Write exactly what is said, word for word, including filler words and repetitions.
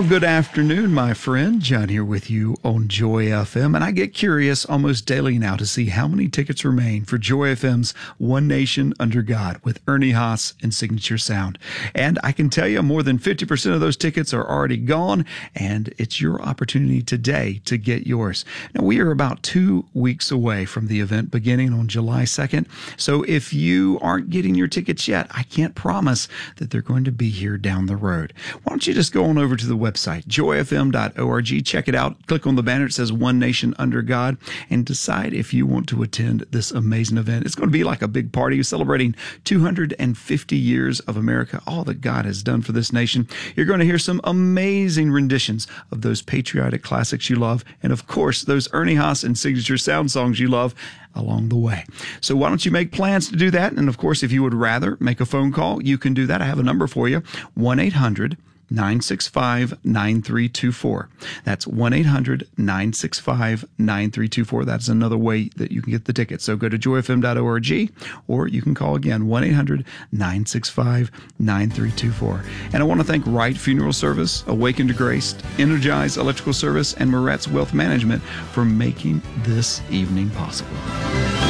Well, good afternoon, my friend. John here with you on Joy F M, and I get curious almost daily now to see how many tickets remain for Joy F M's One Nation Under God with Ernie Haas and Signature Sound. And I can tell you more than fifty percent of those tickets are already gone, and it's your opportunity today to get yours. Now, we are about two weeks away from the event beginning on July second, so if you aren't getting your tickets yet, I can't promise that they're going to be here down the road. Why don't you just go on over to the website, joy f m dot org. Check it out. Click on the banner. It says One Nation Under God and decide if you want to attend this amazing event. It's going to be like a big party. You're celebrating two hundred fifty years of America, all that God has done for this nation. You're going to hear some amazing renditions of those patriotic classics you love, and of course, those Ernie Haas and Signature Sound songs you love along the way. So why don't you make plans to do that? And of course, if you would rather make a phone call, you can do that. I have a number for you, one eight hundred nine six five nine three two four. That's one eight hundred nine six five nine three two four. That's another way that you can get the tickets. So go to joy f m dot org, or you can call again, one eight hundred nine six five nine three two four. And I want to thank Wright Funeral Service, Awaken to Grace, Energize Electrical Service, and Moretz Wealth Management for making this evening possible.